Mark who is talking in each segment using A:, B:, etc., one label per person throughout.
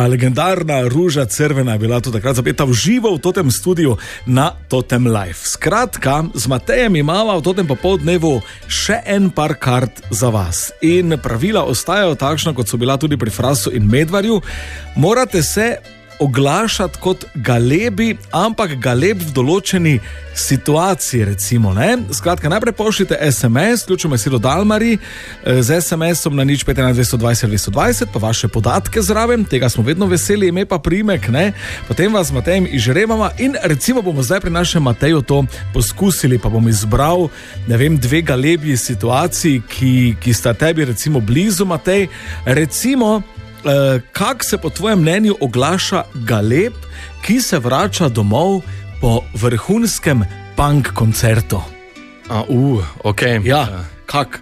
A: legendarna Ruža Crvena je bila to takrat zapeta v živo v totem studiu na Totem Live. Skratka, z Matejem imava v totem popoldnevu še en par kart za vas. In pravila ostajajo takšna, kot so bila tudi pri Frasu in Medvarju. Morate se oglašati kot galebi, ampak galeb v določeni situaciji, recimo, ne? Skratka, najprej pošljite SMS, ključno besedo Dalmari, z SMS-om na 051 220 220, pa vaše podatke zraven, tega smo vedno veseli, ime pa priimek, ne? Potem vas z Matejem izžrebamo in recimo bomo zdaj pri našem Mateju to poskusili, pa bom izbral, ne vem, dve galebji situaciji, ki sta tebi recimo blizu, Matej. Recimo, kak se po tvojem mnenju oglaša galeb, ki se vrača domov po vrhunskem punk koncertu?
B: Okay.
A: Ja, kak?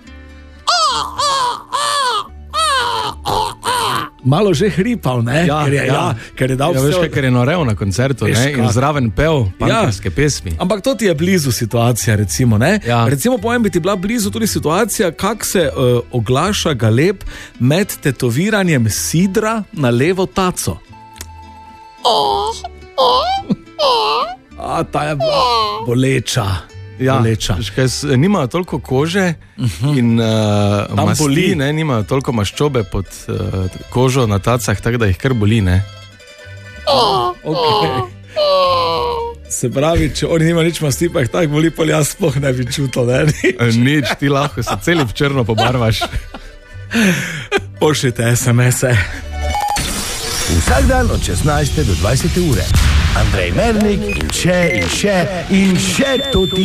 A: Malo že hripal, ne? Ker je dal vse...
B: Veš kaj, ker je norel na koncertu, ne? In zraven pel punkerske pesmi.
A: Ampak to ti je blizu situacija, recimo, ne? Recimo, pojem bi ti bila blizu tudi situacija, kak se oglaša galeb med tetoviranjem sidra na levo taco. Ta je boleča.
B: Nimajo toliko kože in masti, ne, nimajo toliko maščobe pod kožo na tacah, tako da jih kar boli, ne?
A: Se pravi, če oni nima nič masti, pa jih tako boli, pa jaz sploh ne bi čutil, ne?
B: Nič, ti lahko se celi v črno pobarvaš.
A: Pošljite SMS-e.
C: Vsak dan od 16 do 20 ure. Andrej Mernik in še to ti